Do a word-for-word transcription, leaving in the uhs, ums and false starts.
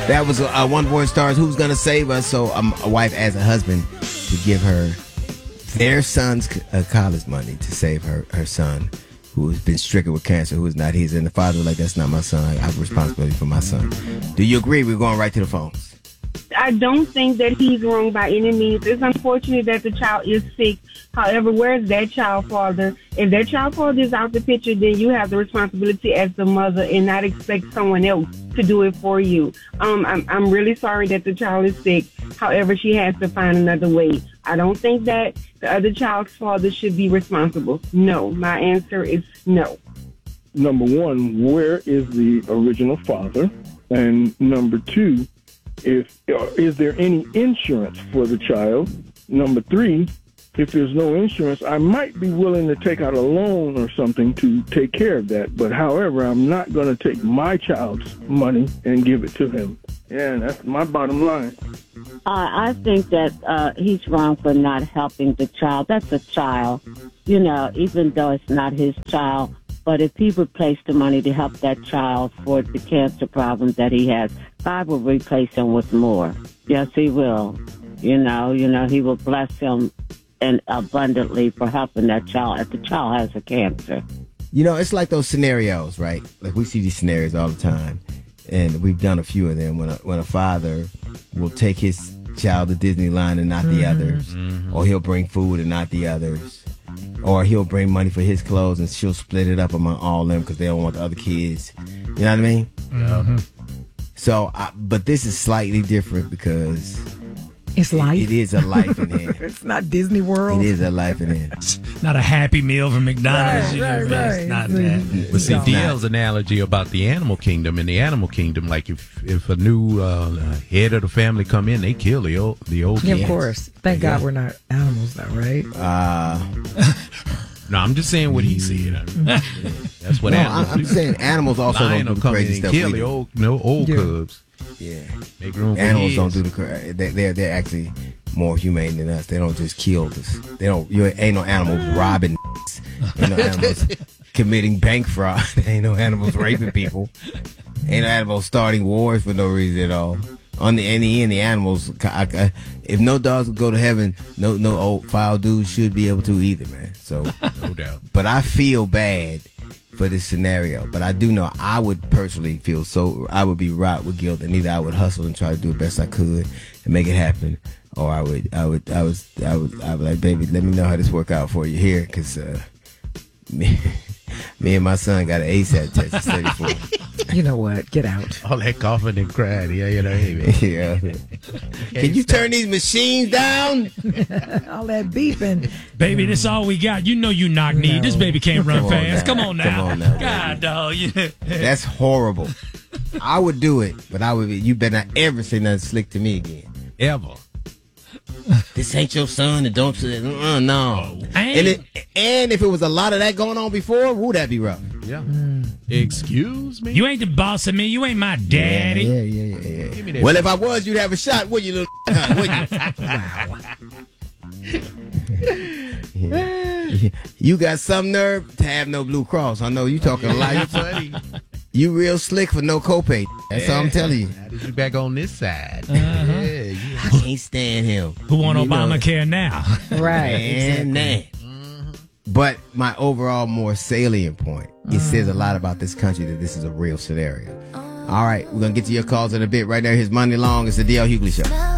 That was uh, One Born Stars, Who's Gonna Save Us? So um, a wife as a husband to give her their son's uh, college money to save her, her son who has been stricken with cancer, who is not his. And the father was like, that's not my son. I have responsibility for my son. Do you agree? We're going right to the phones. I don't think that he's wrong by any means. It's unfortunate that the child is sick. However, where's that child father? If that child father is out the picture, then you have the responsibility as the mother and not expect someone else to do it for you. Um, I'm, I'm really sorry that the child is sick. However, she has to find another way. I don't think that the other child's father should be responsible. No, my answer is no. Number one, where is the original father? And number two, if uh, is there any insurance for the child? Number three, if there's no insurance, I might be willing to take out a loan or something to take care of that. But however, I'm not going to take my child's money and give it to him. Yeah, that's my bottom line. Uh, I think that uh, he's wrong for not helping the child. That's a child, you know, even though it's not his child. But if he would place the money to help that child for the cancer problem that he has, God will replace him with more. Yes, he will. You know, you know, he will bless him and abundantly for helping that child if the child has a cancer. You know, it's like those scenarios, right? Like we see these scenarios all the time, and we've done a few of them when a, when a father will take his child to Disneyland and not the mm-hmm. others, mm-hmm. or he'll bring food and not the others, or he'll bring money for his clothes and she'll split it up among all them because they don't want the other kids. You know what I mean? Mm-hmm. So, I, but this is slightly different because it's life. It, it is a life in here. It's not Disney World. It is a life in here. Not a Happy Meal from McDonald's. Right, you know, right, right. It's not that. But see, No. D L's analogy about the animal kingdom, in the animal kingdom, like if if a new uh, head of the family come in, they kill the old the old Yeah, kids. of course. Thank God we're not animals, though, right? Uh, No, I'm just saying what he said. I mean, that's what no, animals I'm do. saying animals also Lion don't will do the come in crazy and stuff kill we the do. old, no old Yeah. cubs. Yeah. Make room for Animals kids. don't do the cra- they, they're they're actually more humane than us. They don't just kill us. They don't. You ain't no animals robbing. Ain't no animals committing bank fraud. Ain't no animals raping people. Ain't no animals starting wars for no reason at all. On the in the end, the animals. I, I, if no dogs would go to heaven, no no old foul dudes should be able to either, man. So No doubt. but I feel bad for this scenario. But I do know I would personally feel so. I would be right with guilt, and either I would hustle and try to do the best I could and make it happen, or I would, I would, I was, I would, I would like, baby, let me know how this work out for you here, because uh, me, me and my son got an ASAP test at thirty-four. You know what? Get out. All that coughing and crying. Yeah, you know, hey, man. Yeah. Can you turn these machines down? All that beeping. Baby, this all we got. You know you knock knee. No. This baby can't run Come on fast. now. Come on now. Come on now, God, baby. dog. Yeah. That's horrible. I would do it, but I would. Be, you better not ever say nothing slick to me again. Ever. This ain't your son, and don't say uh, no. Ain't. And it, and if it was a lot of that going on before, would that be rough? Yeah. Excuse me. You ain't the boss of me. You ain't my daddy. Yeah, yeah, yeah, yeah. Give me that. Well, if I was, you'd have a shot, would you, little? Would you? Yeah. You got some nerve to have no Blue Cross. I know you talking a lot. buddy. You real slick for no copay. That's all I'm telling you. How did you back on this side? Uh-huh. Yeah, yeah. I can't stand him. Who want You know, Obamacare now? Right. And that. But my overall more salient point, it says a lot about this country that this is a real scenario. All right, we're going to get to your calls in a bit. Right there, his Monday Long. It's the D L Hughley Show.